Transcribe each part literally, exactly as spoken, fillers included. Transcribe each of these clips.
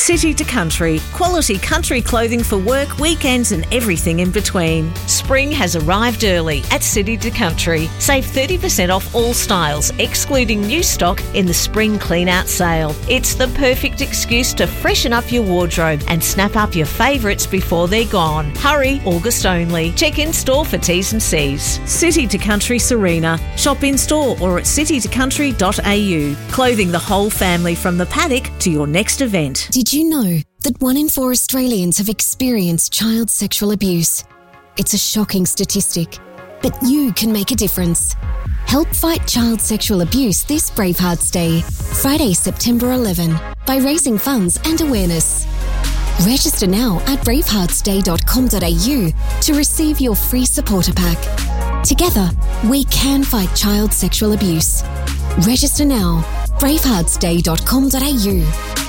City to Country. Quality country clothing for work, weekends and everything in between. Spring has arrived early at City to Country. Save thirty percent off all styles, excluding new stock in the spring clean-out sale. It's the perfect excuse to freshen up your wardrobe and snap up your favourites before they're gone. Hurry, August only. Check in store for T's and C's. City to Country Serena. Shop in store or at city to country dot a u. Clothing the whole family from the paddock to your next event. Did you know that one in four Australians have experienced child sexual abuse? It's a shocking statistic, but you can make a difference. Help fight child sexual abuse this Bravehearts Day, Friday, September eleventh, by raising funds and awareness. Register now at bravehearts day dot com dot a u to receive your free supporter pack. Together, we can fight child sexual abuse. Register now, bravehearts day dot com dot a u.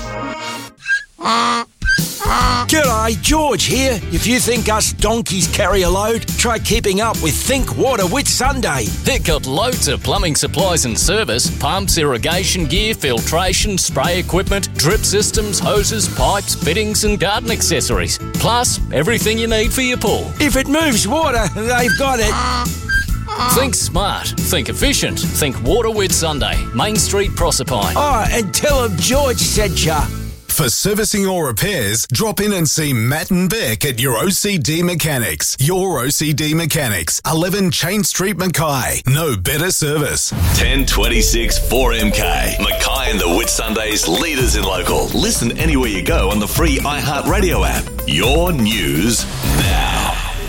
G'day, George here. If you think us donkeys carry a load, try keeping up with Think Water with Sunday. They've got loads of plumbing supplies and service, pumps, irrigation gear, filtration, spray equipment, drip systems, hoses, pipes, fittings and garden accessories. Plus, everything you need for your pool. If it moves water, they've got it. Think smart, think efficient, think Water with Sunday, Main Street, Proserpine. Oh, and tell them George sent ya. For servicing or repairs, drop in and see Matt and Beck at your O C D Mechanics. Your O C D Mechanics, eleven Chain Street, Mackay. No better service. ten twenty-six four M K. Mackay and the Whitsundays, leaders in local. Listen anywhere you go on the free iHeartRadio app. Your news now.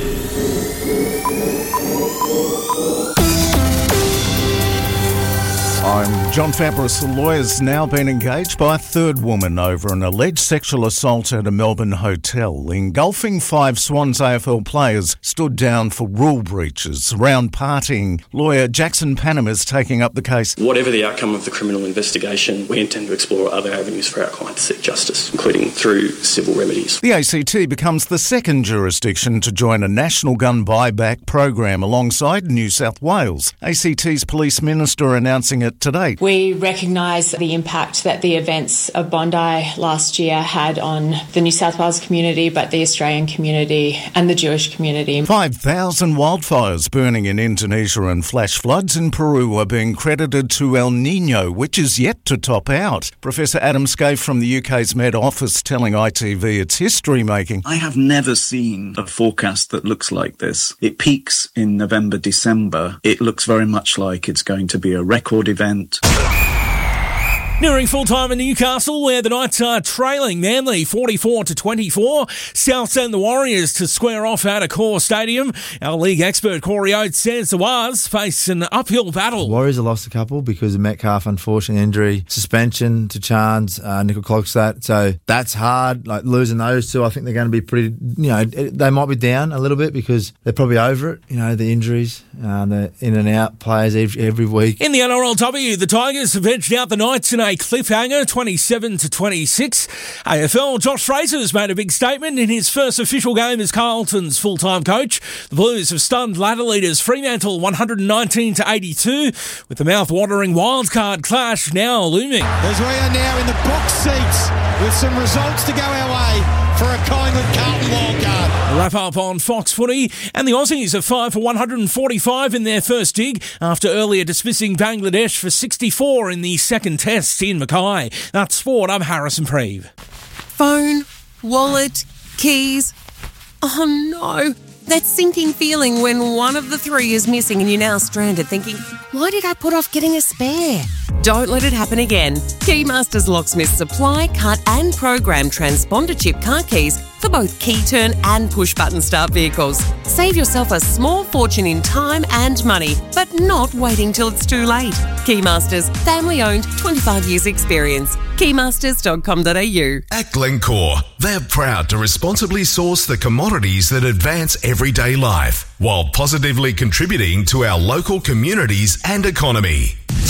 I'm John Fabris. The lawyer's now been engaged by a third woman over an alleged sexual assault at a Melbourne hotel. Engulfing five Swans A F L players stood down for rule breaches around partying. Lawyer Jackson Panham is taking up the case. Whatever the outcome of the criminal investigation, we intend to explore other avenues for our client to seek justice, including through civil remedies. The A C T becomes the second jurisdiction to join a national gun buyback program alongside New South Wales. A C T's police minister announcing it today. We recognise the impact that the events of Bondi last year had on the New South Wales community, but the Australian community and the Jewish community. five thousand wildfires burning in Indonesia and flash floods in Peru are being credited to El Niño, which is yet to top out. Professor Adam Scaife from the U K's Met Office telling I T V it's history-making. I have never seen a forecast that looks like this. It peaks in November, December. It looks very much like it's going to be a record event. Nearing full-time in Newcastle, where the Knights are trailing Manly forty-four to twenty-four. South send the Warriors to square off at Accor Stadium. Our league expert Corey Oates says the Wars face an uphill battle. Warriors have lost a couple because of Metcalf, unfortunate injury, suspension to Chance, uh, Nickel Klogstad. So that's hard. Like losing those two, I think they're going to be pretty. You know, they might be down a little bit because they're probably over it. You know, the injuries, uh, the in and out players every, every week. In the N R L W, the Tigers have edged out the Knights in a cliffhanger, twenty-seven to twenty-six. A F L, Josh Fraser's made a big statement in his first official game as Carlton's full-time coach. The Blues have stunned ladder leaders Fremantle one nineteen to eighty-two, with the mouth-watering wildcard clash now looming. As we are now in the box seats with some results to go our way for a Collingwood-Carlton wildcard. A wrap-up on Fox Footy, and the Aussies are five for one forty-five in their first dig after earlier dismissing Bangladesh for sixty-four in the second test in Mackay. That's sport. I'm Harrison Preeve. Phone, wallet, keys. Oh no, that sinking feeling when one of the three is missing and you're now stranded thinking, why did I put off getting a spare? Don't let it happen again. Keymasters Locksmiths supply, cut and program transponder chip car keys for both key turn and push button start vehicles. Save yourself a small fortune in time and money, but not waiting till it's too late. Keymasters, family owned, twenty-five years experience. keymasters dot com dot a u. At Glencore, they're proud to responsibly source the commodities that advance everyday life while positively contributing to our local communities and economy.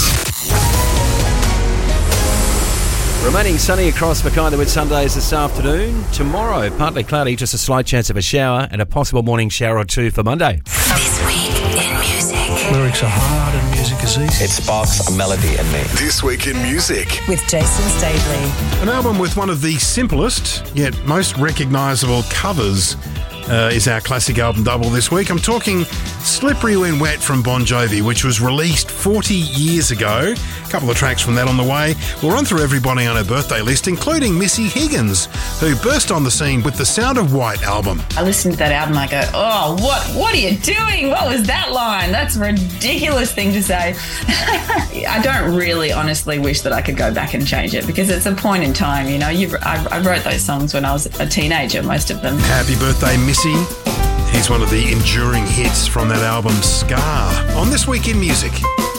Remaining sunny across Mackay and the Whitsundays this afternoon. Tomorrow, partly cloudy, just a slight chance of a shower and a possible morning shower or two for Monday. This week in music. Lyrics are hard and music disease. It sparks a melody in me. This Week in Music. With Jason Staveley. An album with one of the simplest yet most recognisable covers uh, is our classic album double this week. I'm talking Slippery When Wet from Bon Jovi, which was released forty years ago. A couple of tracks from that on the way. We'll run through everybody on her birthday list, including Missy Higgins, who burst on the scene with the Sound of White album. I listened to that album, I go, oh, what what are you doing? What was that line? That's a ridiculous thing to say. I don't really honestly wish that I could go back and change it, because it's a point in time, you know. You, I, I wrote those songs when I was a teenager, most of them. Happy birthday, Missy. Here's one of the enduring hits from that album, Scar, on This Week in Music.